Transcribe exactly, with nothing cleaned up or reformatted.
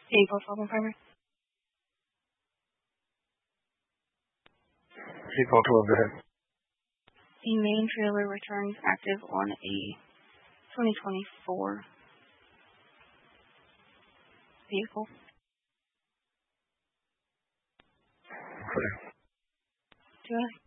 Vehicle problem primary. Vehicle twelve, go ahead. The main trailer returns active on a twenty twenty-four vehicle. Clear. Do I?